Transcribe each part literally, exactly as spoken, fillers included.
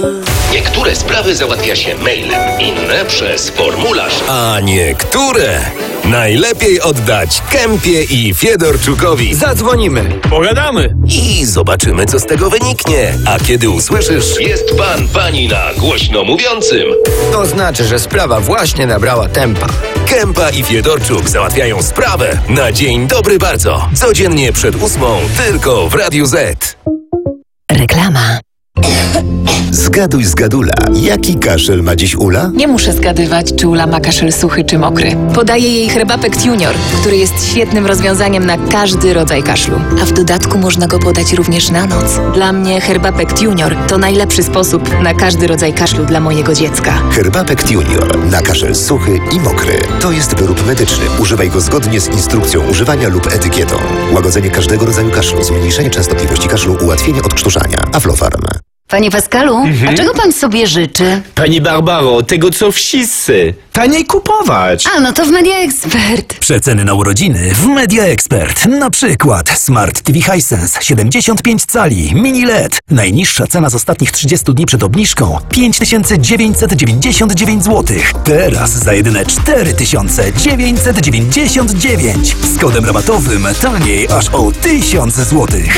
Niektóre sprawy załatwia się mailem, inne przez formularz. A niektóre najlepiej oddać Kępie i Fiedorczukowi. Zadzwonimy, pogadamy i zobaczymy, co z tego wyniknie. A kiedy usłyszysz: jest pan, pani na głośno mówiącym, to znaczy, że sprawa właśnie nabrała tempa. Kępa i Fiedorczuk załatwiają sprawę na dzień dobry bardzo. Codziennie przed ósmą tylko w Radiu Z. Reklama. Zgaduj zgadula, jaki kaszel ma dziś Ula? Nie muszę zgadywać, czy Ula ma kaszel suchy czy mokry. Podaję jej Herbapekt Junior, który jest świetnym rozwiązaniem na każdy rodzaj kaszlu. A w dodatku można go podać również na noc. Dla mnie Herbapekt Junior to najlepszy sposób na każdy rodzaj kaszlu dla mojego dziecka. Herbapekt Junior na kaszel suchy i mokry. To jest wyrób medyczny. Używaj go zgodnie z instrukcją używania lub etykietą. Łagodzenie każdego rodzaju kaszlu, zmniejszenie częstotliwości kaszlu, ułatwienie odkrztuszania. Aflofarm. Panie Pascalu, mhm. a czego pan sobie życzy? Pani Barbaro, tego co wszyscy. Taniej kupować. A, no to w Media Expert. Przeceny na urodziny w Media Expert. Na przykład Smart T V Hisense siedemdziesiąt pięć cali, mini L E D. Najniższa cena z ostatnich trzydziestu dni przed obniżką pięć tysięcy dziewięćset dziewięćdziesiąt dziewięć złotych. Teraz za jedyne cztery tysiące dziewięćset dziewięćdziesiąt dziewięć. Z kodem rabatowym taniej aż o tysiąc złotych.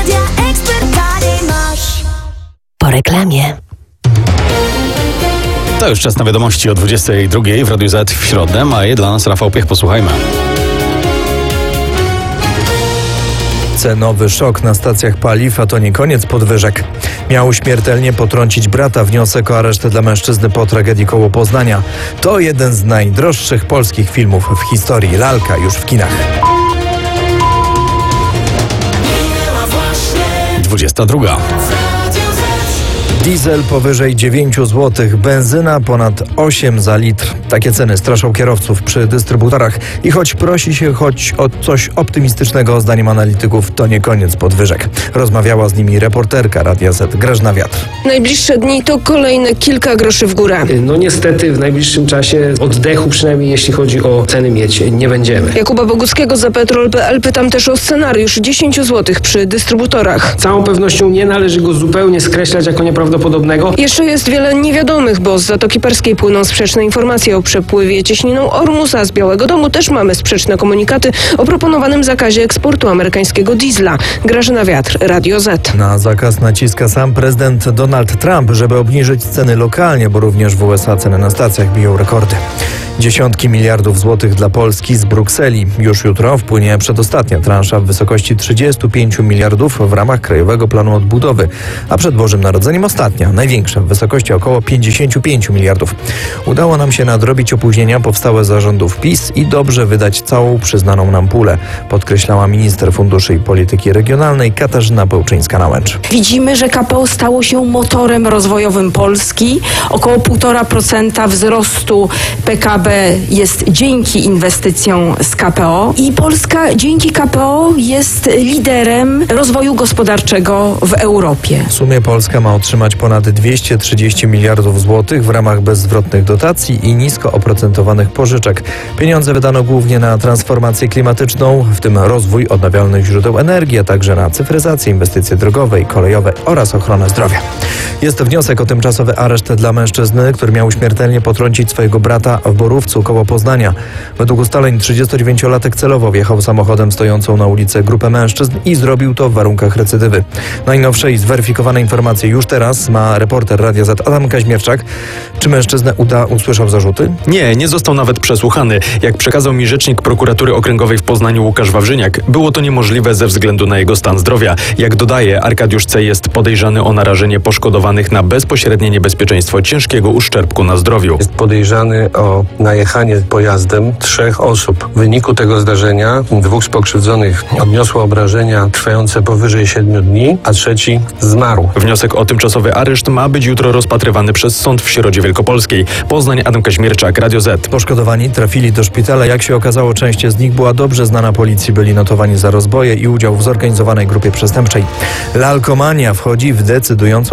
Po reklamie. To już czas na wiadomości o dwudziestej drugiej w Radiu Z w środę. Ma je dla nas Rafał Piech. Posłuchajmy. Cenowy szok na stacjach paliw, a to nie koniec podwyżek. Miał śmiertelnie potrącić brata wniosek o areszt dla mężczyzny po tragedii koło Poznania. To jeden z najdroższych polskich filmów w historii. Lalka już w kinach. dwudziesta druga. Diesel powyżej dziewięć złotych, benzyna ponad osiem za litr. Takie ceny straszą kierowców przy dystrybutorach i choć prosi się choć o coś optymistycznego, zdaniem analityków, to nie koniec podwyżek. Rozmawiała z nimi reporterka Radia Z Grażyna Wiatr. Najbliższe dni to kolejne kilka groszy w górę. No niestety w najbliższym czasie oddechu, przynajmniej jeśli chodzi o ceny miedź, nie będziemy. Jakuba Boguckiego za petrol kropka p l pytam też o scenariusz dziesięć złotych przy dystrybutorach. Z całą pewnością nie należy go zupełnie skreślać jako nieprawdopodobnego. Jeszcze jest wiele niewiadomych, bo z Zatoki Perskiej płyną sprzeczne informacje o przepływie cieśniną Ormus, a z Białego Domu też mamy sprzeczne komunikaty o proponowanym zakazie eksportu amerykańskiego diesla. Grażyna Wiatr, Radio Z. Na zakaz naciska sam prezydent Donald Trump, żeby obniżyć ceny lokalnie, bo również w U S A ceny na stacjach biją rekordy. Dziesiątki miliardów złotych dla Polski z Brukseli. Już jutro wpłynie przedostatnia transza w wysokości trzydziestu pięciu miliardów w ramach Krajowego Planu Odbudowy, a przed Bożym Narodzeniem ostatnia, największa w wysokości około pięćdziesięciu pięciu miliardów. Udało nam się nadrobić opóźnienia powstałe za rządów PiS i dobrze wydać całą przyznaną nam pulę, podkreślała minister funduszy i polityki regionalnej Katarzyna Pełczyńska-Nałęcz. Widzimy, że K P O stało się motorem rozwojowym Polski. Około półtora procent wzrostu P K B jest dzięki inwestycjom z K P O i Polska dzięki K P O jest liderem rozwoju gospodarczego w Europie. W sumie Polska ma otrzymać ponad dwieście trzydzieści miliardów złotych w ramach bezzwrotnych dotacji i nisko oprocentowanych pożyczek. Pieniądze wydano głównie na transformację klimatyczną, w tym rozwój odnawialnych źródeł energii, a także na cyfryzację, inwestycje drogowe i kolejowe oraz ochronę zdrowia. Jest wniosek o tymczasowy areszt dla mężczyzny, który miał śmiertelnie potrącić swojego brata w Borówcu koło Poznania. Według ustaleń trzydziestodziewięciolatek celowo wjechał samochodem stojącą na ulicy grupę mężczyzn i zrobił to w warunkach recydywy. Najnowsze i zweryfikowane informacje już teraz ma reporter Radia Z Adam Kaźmierczak. Czy mężczyznę uda usłyszał zarzuty? Nie, nie został nawet przesłuchany. Jak przekazał mi rzecznik prokuratury okręgowej w Poznaniu Łukasz Wawrzyniak, było to niemożliwe ze względu na jego stan zdrowia. Jak dodaje, Arkadiusz C. jest podejrzany o narażenie poszkodowanych na bezpośrednie niebezpieczeństwo ciężkiego uszczerbku na zdrowiu. Jest podejrzany o najechanie pojazdem trzech osób. W wyniku tego zdarzenia dwóch z pokrzywdzonych odniosło obrażenia trwające powyżej siedmiu dni, a trzeci zmarł. Wniosek o tymczasowy areszt ma być jutro rozpatrywany przez sąd w Środzie Wielkopolskiej. Poznań, Adam Kaźmierczak, Radio Z. Poszkodowani trafili do szpitala. Jak się okazało, część z nich była dobrze znana policji. Byli notowani za rozboje i udział w zorganizowanej grupie przestępczej. Lalkomania wchodzi w decydującą fazę.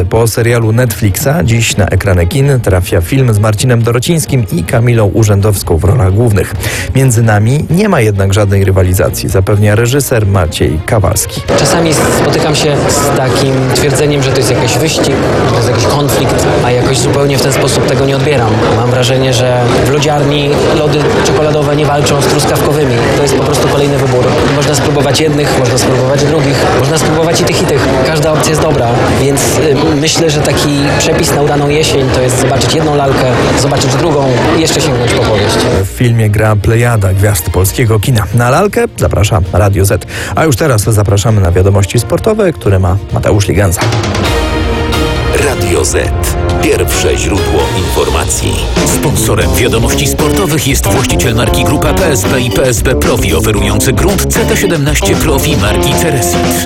pieniądze. Po serialu Netflixa dziś na ekrany kin trafia film z Marcinem Dorocińskim i Kamilą Urzędowską w rolach głównych. Między nami nie ma jednak żadnej rywalizacji, zapewnia reżyser Maciej Kawalski. Czasami spotykam się z takim twierdzeniem, że to jest jakiś wyścig, że to jest jakiś konflikt, a jakoś zupełnie w ten sposób tego nie odbieram. Mam wrażenie, że w lodziarni lody czekoladowe nie walczą z truskawkowymi. To jest po prostu kolejny wybór. Można spróbować jednych, można spróbować drugich, można spróbować i tych i tych. Każda opcja jest dobra, więc y, myślę, że taki przepis na udaną jesień to jest zobaczyć jedną lalkę, zobaczyć drugą i jeszcze sięgnąć po powieść. W filmie gra plejada gwiazd polskiego kina. Na lalkę zaprasza Radio Z. A już teraz zapraszamy na wiadomości sportowe, które ma Mateusz Liganza. Radio Z. Pierwsze źródło informacji. Sponsorem wiadomości sportowych jest właściciel marki Grupa P S B i P S B Profi, oferujący grunt C T siedemnaście Profi marki Ceresit.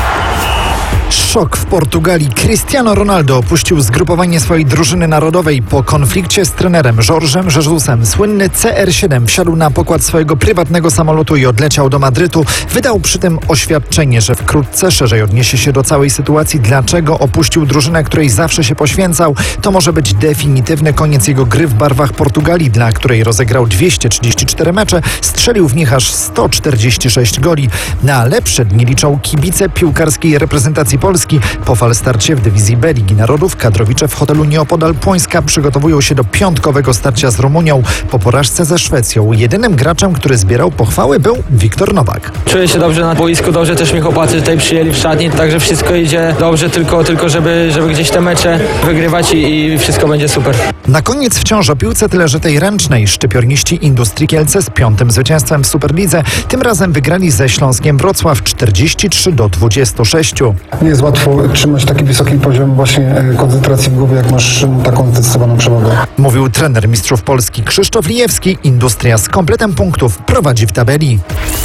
Szok w Portugalii. Cristiano Ronaldo opuścił zgrupowanie swojej drużyny narodowej po konflikcie z trenerem Jorge'em Jesusem. Słynny C R siedem wsiadł na pokład swojego prywatnego samolotu i odleciał do Madrytu. Wydał przy tym oświadczenie, że wkrótce szerzej odniesie się do całej sytuacji, dlaczego opuścił drużynę, której zawsze się poświęcał. To może być definitywny koniec jego gry w barwach Portugalii, dla której rozegrał dwieście trzydzieści cztery mecze, strzelił w nich aż sto czterdzieści sześć goli. Na lepsze dni liczą kibice piłkarskiej reprezentacji Polski. Po falstarcie w dywizji B Ligi Narodów kadrowicze w hotelu nieopodal Płońska przygotowują się do piątkowego starcia z Rumunią. Po porażce ze Szwecją jedynym graczem, który zbierał pochwały, był Wiktor Nowak. Czuję się dobrze na boisku, dobrze też mnie chłopacy tutaj przyjęli w szatni, także wszystko idzie dobrze, tylko, tylko żeby, żeby gdzieś te mecze wygrywać i, i wszystko będzie super. Na koniec wciąż o piłce, tyle że tej ręcznej. Szczypiorniści Industrii Kielce z piątym zwycięstwem w Superlidze tym razem wygrali ze Śląskiem Wrocław czterdzieści trzy do dwudziestu sześciu. Nie jest łatwo trzymać taki wysoki poziom właśnie koncentracji w głowie, jak masz taką zdecydowaną przewagę. Mówił trener mistrzów Polski Krzysztof Lijewski. Industria z kompletem punktów prowadzi w tabeli.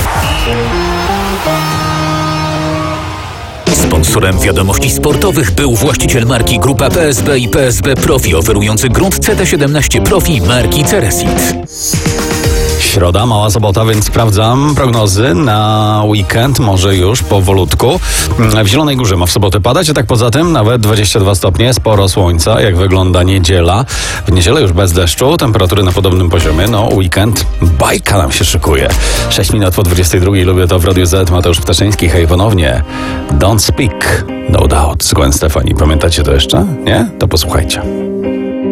Sponsorem wiadomości sportowych był właściciel marki Grupa P S B i P S B Profi, oferujący grunt C T siedemnaście Profi marki Ceresit. Środa, mała sobota, więc sprawdzam prognozy na weekend, może już powolutku. W Zielonej Górze ma w sobotę padać, a tak poza tym nawet dwadzieścia dwa stopnie, sporo słońca. Jak wygląda niedziela? W niedzielę już bez deszczu, temperatury na podobnym poziomie. No, weekend, bajka nam się szykuje. sześć minut po dwudziestej drugiej, lubię to w Radiu Z. Mateusz Ptaszyński, hej ponownie. Don't speak, no doubt z Gwen Stefani. Pamiętacie to jeszcze? Nie? To posłuchajcie.